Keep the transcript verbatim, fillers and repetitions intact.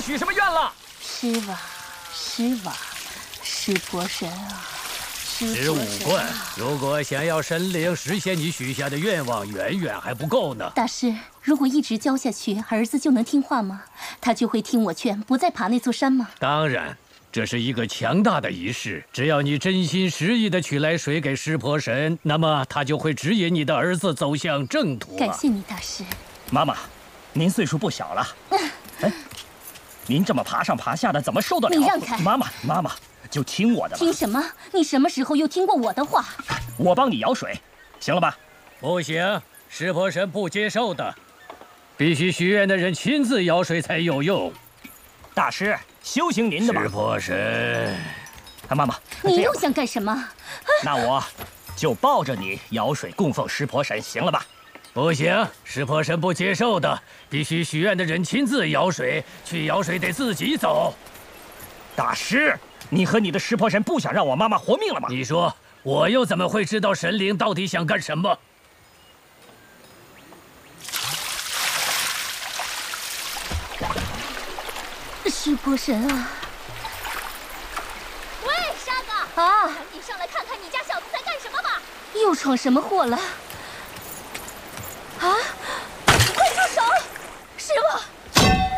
许什么愿了？ 失望，失望，湿婆神啊！ 十五贯，如果想要神灵实现你许下的愿望，远远还不够呢。 大师，如果一直教下去，儿子就能听话吗？他就会听我劝，不再爬那座山吗？ 当然。 这是一个强大的仪式，只要你真心实意地取来水给湿婆神，那么他就会指引你的儿子走向正途、啊。 感谢你，大师。 妈妈，您岁数不小了，哎，您这么爬上爬下的，怎么受得了？ 你让开！ 妈妈，妈妈，就听我的吧。 听什么？你什么时候又听过我的话？ 我帮你舀水，行了吧？ 不行，湿婆神不接受的，必须许愿的人亲自舀水才有用。 大师。 修行您的吧， 湿婆神。 啊，妈妈， 你又想干什么？ 那我就抱着你舀水供奉湿婆神，行了吧？ 不行，湿婆神不接受的，必须许愿的人亲自舀水，去舀水得自己走。 大师，你和你的湿婆神不想让我妈妈活命了吗？ 你说，我又怎么会知道神灵到底想干什么？ 湿婆神啊！ 喂，沙哥！ 啊！ 赶紧上来看看你家小子在干什么吧！ 又闯什么祸了？